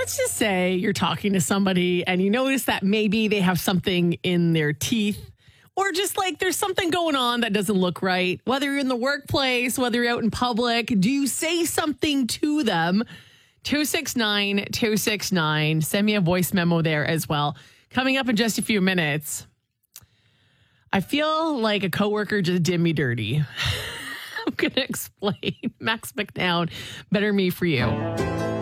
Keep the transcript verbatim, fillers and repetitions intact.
let's just say you're talking to somebody and you notice that maybe they have something in their teeth or just like there's something going on that doesn't look right. Whether you're in the workplace, whether you're out in public, do you say something to them? two six nine, two six nine. Send me a voice memo there as well. Coming up in just a few minutes. I feel like a coworker just did me dirty. I'm going to explain. Max McNown, Better Me For You.